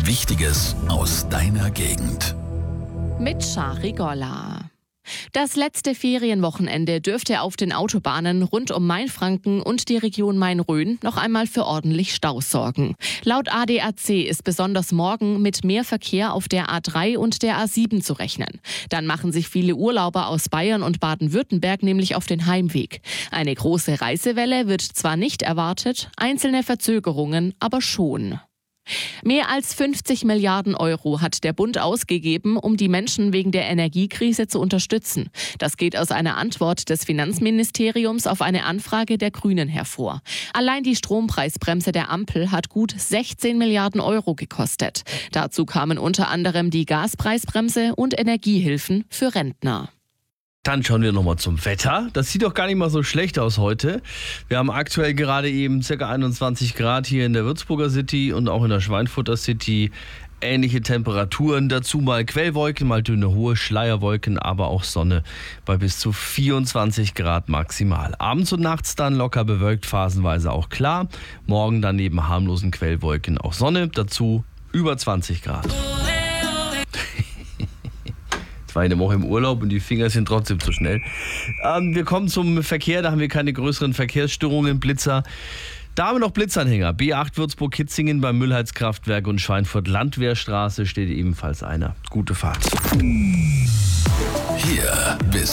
Wichtiges aus deiner Gegend. Mit Shari Golla. Das letzte Ferienwochenende dürfte auf den Autobahnen rund um Mainfranken und die Region Main-Rhön noch einmal für ordentlich Stau sorgen. Laut ADAC ist besonders morgen mit mehr Verkehr auf der A3 und der A7 zu rechnen. Dann machen sich viele Urlauber aus Bayern und Baden-Württemberg nämlich auf den Heimweg. Eine große Reisewelle wird zwar nicht erwartet, einzelne Verzögerungen aber schon. Mehr als 50 Milliarden Euro hat der Bund ausgegeben, um die Menschen wegen der Energiekrise zu unterstützen. Das geht aus einer Antwort des Finanzministeriums auf eine Anfrage der Grünen hervor. Allein die Strompreisbremse der Ampel hat gut 16 Milliarden Euro gekostet. Dazu kamen unter anderem die Gaspreisbremse und Energiehilfen für Rentner. Dann schauen wir nochmal zum Wetter. Das sieht doch gar nicht mal so schlecht aus heute. Wir haben aktuell gerade eben ca. 21 Grad hier in der Würzburger City und auch in der Schweinfurter City. Ähnliche Temperaturen, dazu mal Quellwolken, mal dünne hohe Schleierwolken, aber auch Sonne bei bis zu 24 Grad maximal. Abends und nachts dann locker bewölkt, phasenweise auch klar. Morgen dann neben harmlosen Quellwolken auch Sonne, dazu über 20 Grad. Ich war eine Woche im Urlaub und die Finger sind trotzdem zu schnell. Wir kommen zum Verkehr, da haben wir keine größeren Verkehrsstörungen, Blitzer. Da haben wir noch Blitzanhänger. B8 Würzburg-Kitzingen beim Müllheizkraftwerk und Schweinfurt-Landwehrstraße steht ebenfalls einer. Gute Fahrt. Hier bis